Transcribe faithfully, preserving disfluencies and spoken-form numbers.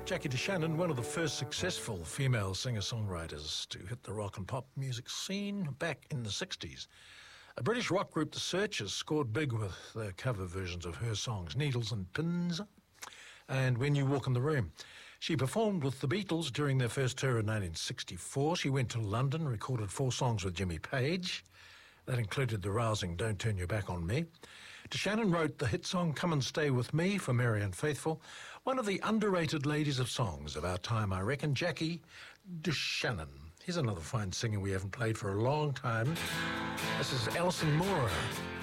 Jackie DeShannon, one of the first successful female singer-songwriters to hit the rock and pop music scene back in the sixties. A British rock group, The Searchers, scored big with their cover versions of her songs, Needles and Pins and When You Walk in the Room. She performed with the Beatles during their first tour in nineteen sixty-four. She went to London, recorded four songs with Jimmy Page. That included the rousing Don't Turn Your Back on Me. DeShannon wrote the hit song Come and Stay With Me for Marianne Faithfull, one of the underrated ladies of songs of our time, I reckon, Jackie DeShannon. Here's another fine singer we haven't played for a long time. This is Alison Moore.